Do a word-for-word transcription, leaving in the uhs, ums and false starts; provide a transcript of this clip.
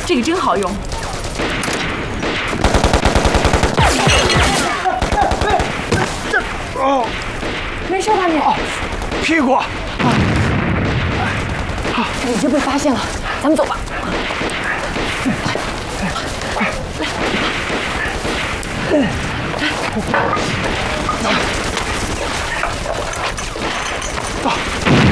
这个真好用。 哦， 没事吧你？ 屁股。 已经被发现了，咱们走吧。来，来。